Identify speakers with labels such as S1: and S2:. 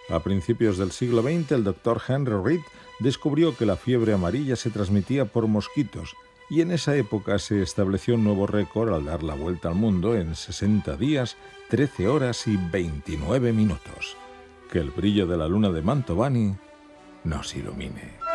S1: A principios del siglo XX, el doctor Henry Reed descubrió que la fiebre amarilla se transmitía por mosquitos, y en esa época se estableció un nuevo récord al dar la vuelta al mundo en 60 días, 13 horas y 29 minutos. Que el brillo de la luna de Mantovani nos ilumine.